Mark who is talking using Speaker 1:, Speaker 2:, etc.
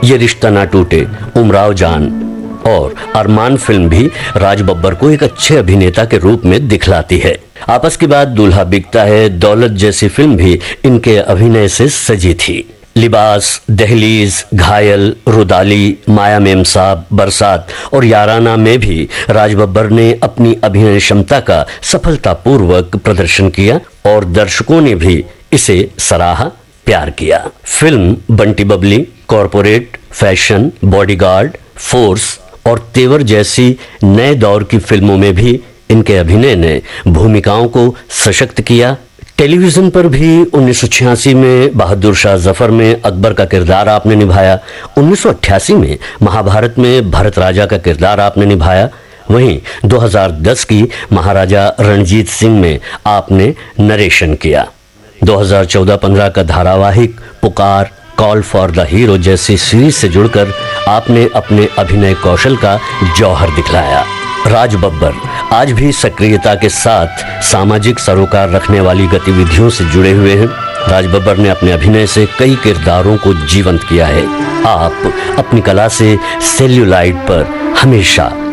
Speaker 1: ये रिश्ता ना टूटे, उमराव जान और अरमान फिल्म भी राज बब्बर को एक अच्छे अभिनेता के रूप में दिखलाती है। आपस की बात, दूल्हा बिकता है, दौलत जैसी फिल्म भी इनके अभिनय से सजी थी। लिबास, दहलीज, घायल, रुदाली, माया मेमसाब, बरसात और याराना में भी राज बब्बर ने अपनी अभिनय क्षमता का सफलतापूर्वक प्रदर्शन किया और दर्शकों ने भी इसे सराहा, प्यार किया। Film Bunty Babli, corporate, fashion, bodyguard, force और तेवर जैसी नए दौर की फिल्मों में भी इनके अभिनय ने भूमिकाओं को सशक्त किया। टेलीविजन पर भी 1986 में बहादुर शाह जफर में अकबर का किरदार आपने निभाया, 1988 में महाभारत में भरत राजा का किरदार आपने निभाया, वहीं 2010 की महाराजा रणजीत सिंह में आपने नरेशन किया। 2014-15 का धारावाहिक पुकार, कॉल फॉर द हीरो जैसी सीरीज से जुड़कर आपने अपने अभिनय कौशल का जौहर दिखलाया। राज बब्बर आज भी सक्रियता के साथ सामाजिक सरोकार रखने वाली गतिविधियों से जुड़े हुए हैं। राज बब्बर ने अपने अभिनय से कई किरदारों को जीवंत किया है। आप अपनी कला से सेल्यूलाइट पर हमेशा